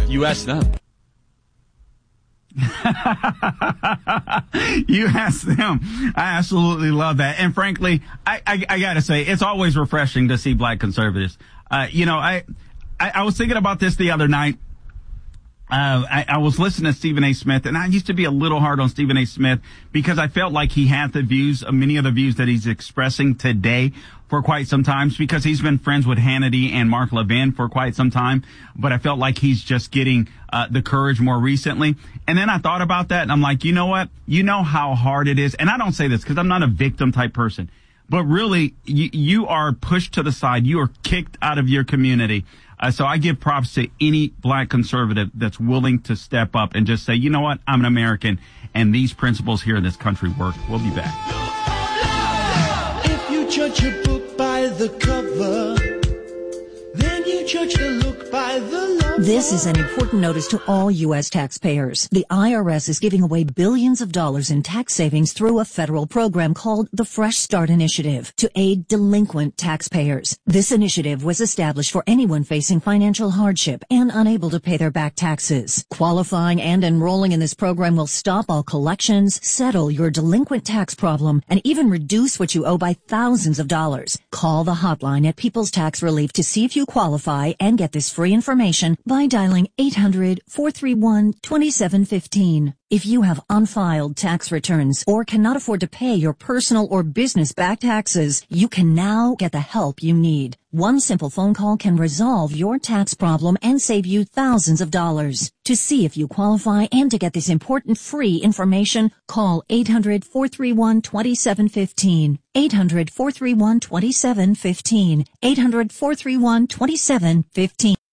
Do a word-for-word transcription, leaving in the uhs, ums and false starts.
You ask them. You ask them. I absolutely love that. And frankly, I, I, I got to say, it's always refreshing to see black conservatives. Uh, you know, I, I, I was thinking about this the other night. Uh, I, I was listening to Stephen A. Smith, and I used to be a little hard on Stephen A. Smith because I felt like he had the views, uh, many of the views that he's expressing today for quite some time, because he's been friends with Hannity and Mark Levin for quite some time. But I felt like he's just getting uh, the courage more recently. And then I thought about that, and I'm like, you know what? You know how hard it is. And I don't say this because I'm not a victim type person. But really, you, you are pushed to the side. You are kicked out of your community. Uh, so I give props to any black conservative that's willing to step up and just say, you know what, I'm an American, and these principles here in this country work. We'll be back. If you judge a book by the cover, then you judge the look by the lover. This is an important notice to all U S taxpayers. The I R S is giving away billions of dollars in tax savings through a federal program called the Fresh Start Initiative to aid delinquent taxpayers. This initiative was established for anyone facing financial hardship and unable to pay their back taxes. Qualifying and enrolling in this program will stop all collections, settle your delinquent tax problem, and even reduce what you owe by thousands of dollars. Call the hotline at People's Tax Relief to see if you qualify and get this free information by dialing eight hundred, four three one, two seven one five. If you have unfiled tax returns or cannot afford to pay your personal or business back taxes, you can now get the help you need. One simple phone call can resolve your tax problem and save you thousands of dollars. To see if you qualify and to get this important free information, call eight hundred, four three one, two seven one five. eight hundred, four three one, two seven one five. eight hundred, four three one, two seven one five.